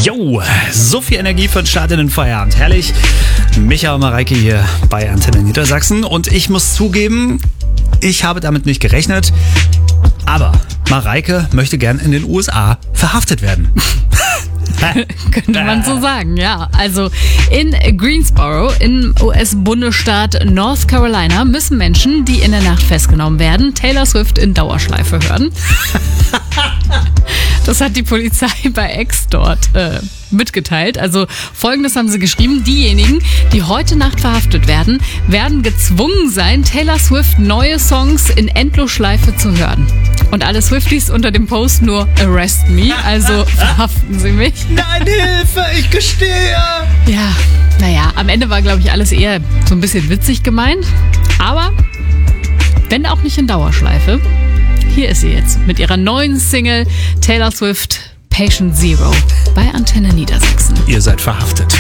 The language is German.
Jo, so viel Energie für den Start in den Feierabend. Herrlich. Micha und Mareike hier bei Antenne Niedersachsen. Und ich muss zugeben, ich habe damit nicht gerechnet. Aber Mareike möchte gern in den USA verhaftet werden. Könnte man so sagen, ja. Also in Greensboro im US-Bundesstaat North Carolina müssen Menschen, die in der Nacht festgenommen werden, Taylor Swift in Dauerschleife hören. Das hat die Polizei bei X dort mitgeteilt. Also Folgendes haben sie geschrieben: Diejenigen, die heute Nacht verhaftet werden, werden gezwungen sein, Taylor Swift neue Songs in Endlosschleife zu hören. Und alle Swifties unter dem Post nur "Arrest me", also verhaften Sie mich. Nein, Hilfe, ich gestehe. Ja, naja, am Ende war, glaube ich, alles eher so ein bisschen witzig gemeint. Aber wenn auch nicht in Dauerschleife. Hier ist sie jetzt mit ihrer neuen Single Taylor Swift Patient Zero bei Antenne Niedersachsen. Ihr seid verhaftet.